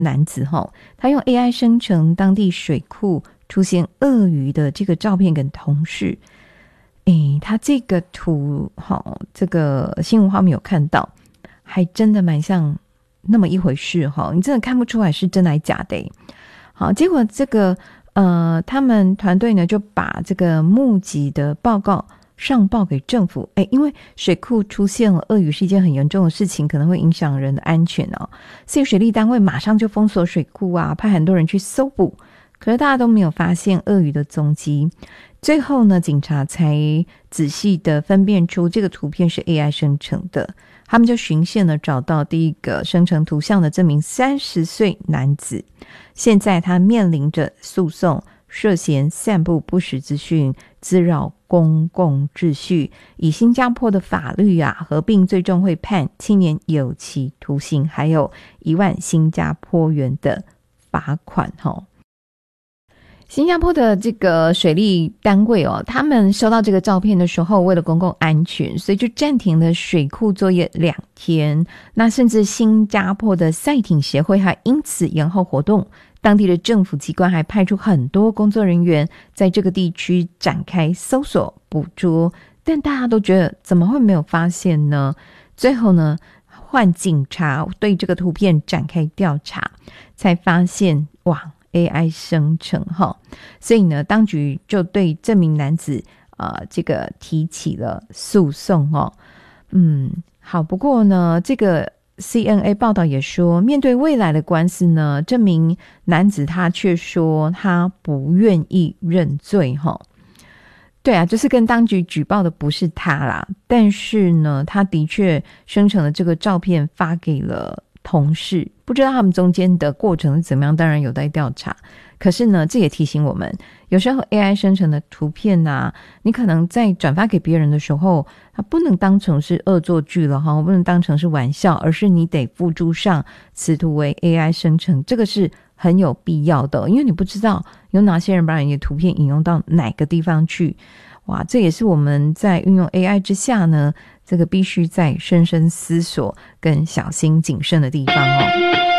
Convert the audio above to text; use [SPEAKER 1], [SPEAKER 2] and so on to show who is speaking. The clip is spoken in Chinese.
[SPEAKER 1] 男子他用 AI 生成当地水库出现鳄鱼的这个照片跟同事。他这个图这个新闻画面有看到，还真的蛮像那么一回事你真的看不出来是真还假的。好，结果这个他们团队呢就把这个目击的报告上报给政府。因为水库出现了鳄鱼是一件很严重的事情，可能会影响人的安全所以水利单位马上就封锁水库派很多人去搜捕，可是大家都没有发现鳄鱼的踪迹。最后呢，警察才仔细的分辨出这个图片是 AI 生成的，他们就循线了找到第一个生成图像的这名30岁男子。现在他面临着诉讼，涉嫌散布不实资讯，滋扰公共秩序，以新加坡的法律合并最终会判7年有期徒刑，还有1万新加坡元的罚款新加坡的这个水利单位他们收到这个照片的时候，为了公共安全，所以就暂停了水库作业2天。那甚至新加坡的赛艇协会还因此延后活动，当地的政府机关还派出很多工作人员在这个地区展开搜索捕捉，但大家都觉得怎么会没有发现呢？最后呢，换警察对这个图片展开调查，才发现哇AI 生成所以呢，当局就对这名男子这个提起了诉讼好，不过呢，这个 CNA 报道也说，面对未来的官司呢，这名男子他却说他不愿意认罪对啊，就是跟当局举报的不是他啦，但是呢，他的确生成了这个照片发给了同事，不知道他们中间的过程是怎么样，当然有待调查。可是呢，这也提醒我们，有时候 AI 生成的图片你可能在转发给别人的时候，它不能当成是恶作剧了不能当成是玩笑，而是你得附注上此图为 AI 生成，这个是很有必要的，因为你不知道有哪些人把你的图片引用到哪个地方去。哇，这也是我们在运用 AI 之下呢，这个必须在深深思索跟小心谨慎的地方